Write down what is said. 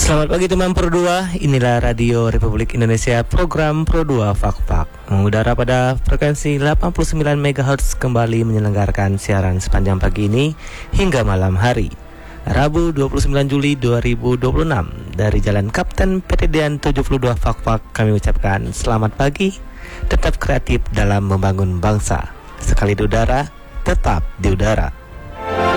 Selamat pagi teman Pro 2, inilah Radio Republik Indonesia, program Pro 2 Fak-Fak mengudara pada frekuensi 89 MHz kembali menyelenggarakan siaran sepanjang pagi ini hingga malam hari Rabu 29 Juli 2026 dari Jalan Kapten PTDN 72 Fak-Fak. Kami ucapkan selamat pagi, tetap kreatif dalam membangun bangsa. Sekali di udara, tetap di udara.